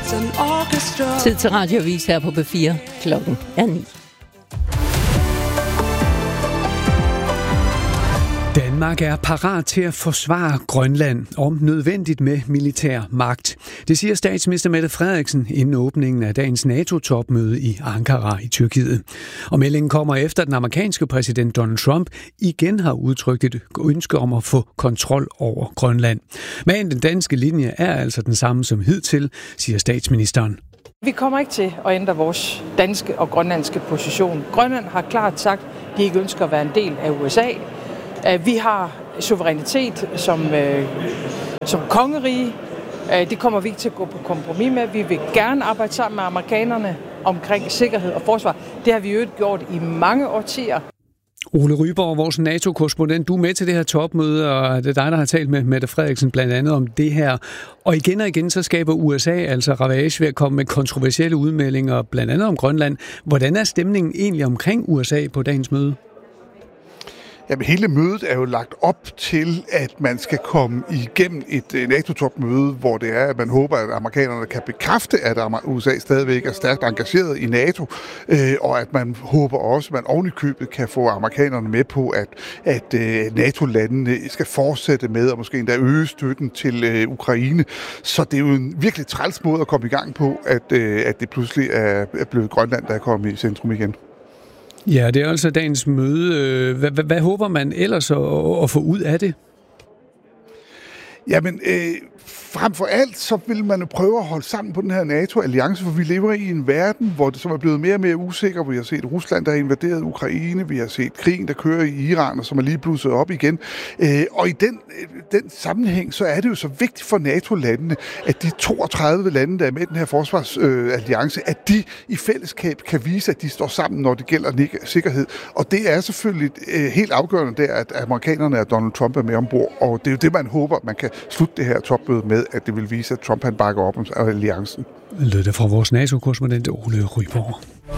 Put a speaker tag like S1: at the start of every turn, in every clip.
S1: Tid til radioavis her på B4. Klokken er 9.
S2: Danmark er parat til at forsvare Grønland, om nødvendigt med militær magt. Det siger statsminister Mette Frederiksen inden åbningen af dagens NATO-topmøde i Ankara i Tyrkiet. Og meldingen kommer efter, at den amerikanske præsident Donald Trump igen har udtrykt et ønske om at få kontrol over Grønland. Men den danske linje er altså den samme som hidtil, siger statsministeren.
S3: Vi kommer ikke til at ændre vores danske og grønlandske position. Grønland har klart sagt, at de ikke ønsker at være en del af USA. Vi har suverænitet som kongerige. Det kommer vi ikke til at gå på kompromis med. Vi vil gerne arbejde sammen med amerikanerne omkring sikkerhed og forsvar. Det har vi jo gjort i mange årtier.
S2: Ole Ryborg, vores NATO-korrespondent, du er med til det her topmøde, og det er dig, der har talt med Mette Frederiksen blandt andet om det her. Og igen så skaber USA altså ravage ved at komme med kontroversielle udmeldinger, blandt andet om Grønland. Hvordan er stemningen egentlig omkring USA på dagens møde?
S4: Jamen, hele mødet er jo lagt op til, at man skal komme igennem et NATO-topmøde, hvor det er, at man håber, at amerikanerne kan bekræfte, at USA stadigvæk er stærkt engageret i NATO, og at man håber også, at man ovenikøbet kan få amerikanerne med på, at NATO-landene skal fortsætte med, og måske endda øge støtten til Ukraine. Så det er jo en virkelig træls måde at komme i gang på, at det pludselig er blevet Grønland, der er kommet i centrum igen.
S2: Ja, det er altså dagens møde. Hvad håber man ellers at få ud af det?
S4: Jamen, frem for alt, så vil man jo prøve at holde sammen på den her NATO-alliance, for vi lever i en verden, hvor det som er blevet mere og mere usikker. Vi har set Rusland, der har invaderet Ukraine. Vi har set krigen, der kører i Iran, og som er lige blusset op igen. Og i den sammenhæng, så er det jo så vigtigt for NATO-landene, at de 32 lande, der er med i den her forsvarsalliance, at de i fællesskab kan vise, at de står sammen, når det gælder sikkerhed. Og det er selvfølgelig helt afgørende der, at amerikanerne og Donald Trump er med ombord. Og det er jo det, man håber, man kan slutte det her topmøde med, at det vil vise, at Trump han bakker op om alliancen.
S2: Lød det fra vores NATO-korrespondent Ole Ryborg.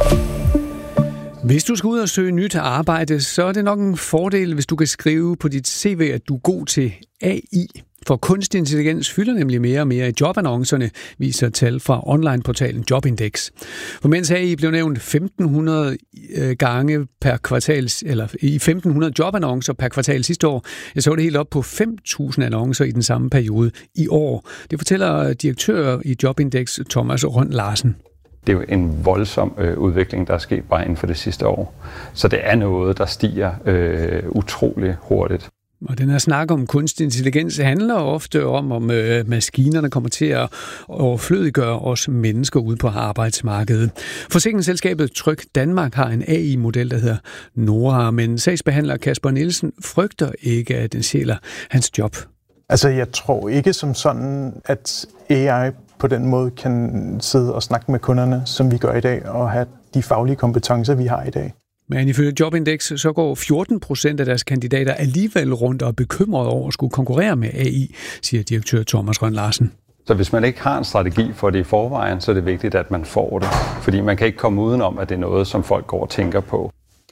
S2: Hvis du skal ud og søge nyt arbejde, så er det nok en fordel, hvis du kan skrive på dit CV, at du er god til AI. For kunstig intelligens fylder nemlig mere og mere i jobannoncerne, viser tal fra onlineportalen Jobindex. For mens AI blev nævnt 1500 gange per kvartal, eller i 1500 jobannoncer per kvartal sidste år, så var det helt op på 5.000 annoncer i den samme periode i år. Det fortæller direktør i Jobindex Thomas Rønn Larsen.
S5: Det er jo en voldsom udvikling, der er sket bare inden for det sidste år. Så det er noget, der stiger utrolig hurtigt.
S2: Og den her snak om kunstig intelligens handler ofte om maskinerne kommer til at overflødiggøre os mennesker ude på arbejdsmarkedet. Forsikringsselskabet Tryg Danmark har en AI-model, der hedder Nora, men sagsbehandler Kasper Nielsen frygter ikke, at den stjæler hans job.
S6: Altså, jeg tror ikke som sådan, at AI på den måde kan sidde og snakke med kunderne, som vi gør i dag, og have de faglige kompetencer, vi har i dag.
S2: Men ifølge Jobindex, så går 14% af deres kandidater alligevel rundt og er bekymrede over at skulle konkurrere med AI, siger direktør Thomas Rønn Larsen.
S5: Så hvis man ikke har en strategi for det i forvejen, så er det vigtigt, at man får det. Fordi man kan ikke komme udenom, at det er noget, som folk går og tænker på.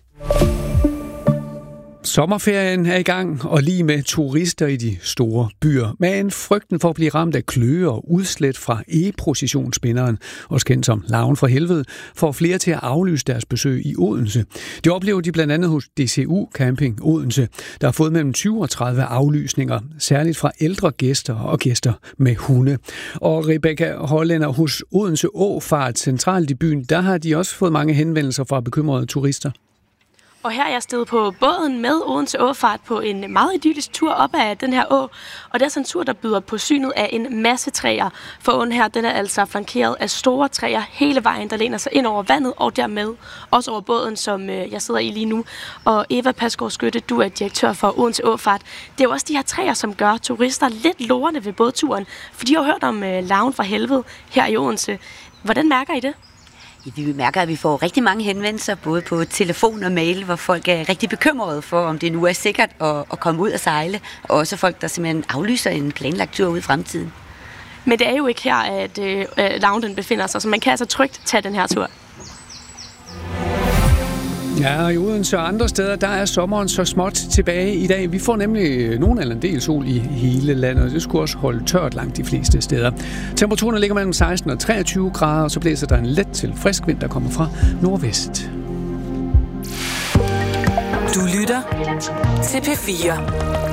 S2: Sommerferien er i gang, og lige med turister i de store byer. Men frygten for at blive ramt af kløe og udslæt fra e-processionsspinderen, også kendt som Larven fra Helvede, får flere til at aflyse deres besøg i Odense. Det oplever de blandt andet hos DCU Camping Odense, der har fået mellem 20 og 30 aflysninger, særligt fra ældre gæster og gæster med hunde. Og Rebecca Hollænder hos Odense Åfart centralt i byen, der har de også fået mange henvendelser fra bekymrede turister.
S7: Og her er jeg steget på båden med Odense Åfart på en meget idyllisk tur op ad den her å. Og det er sådan en tur, der byder på synet af en masse træer. For åen her, den er altså flankeret af store træer hele vejen, der læner sig ind over vandet og dermed også over båden, som jeg sidder i lige nu. Og Eva Pasgaard Skytte, du er direktør for Odense Åfart. Det er jo også de her træer, som gør turister lidt lorende ved bådturen. For de har hørt om Larven fra Helvede her i Odense. Hvordan mærker I det?
S8: Vi mærker, at vi får rigtig mange henvendelser, både på telefon og mail, hvor folk er rigtig bekymrede for, om det nu er sikkert at komme ud og sejle. Og også folk, der simpelthen aflyser en planlagt tur ud i fremtiden.
S7: Men det er jo ikke her, at Larven befinder sig, så man kan altså trygt tage den her tur.
S2: Ja, og i Odense og andre steder, der er sommeren så småt tilbage i dag. Vi får nemlig nogen eller en del sol i hele landet, og det skulle også holde tørt langt de fleste steder. Temperaturen ligger mellem 16 og 23 grader, og så blæser der en let til frisk vind, der kommer fra nordvest.
S9: Du lytter til P4.